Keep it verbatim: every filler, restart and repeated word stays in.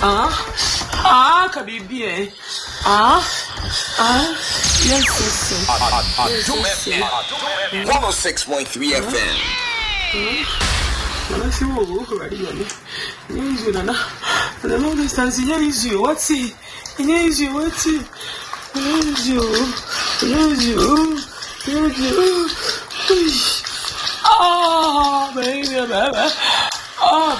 Ah, ah, kabibi eh. Ah, ah, yes, yes, yes. one oh six point three F M. I see what we're ready. You know, I don't understand. Yes, you. What's it? Yes, you. What's it? Yes, you. Yes, you. Yes, you. Oh, baby, baby. Oh,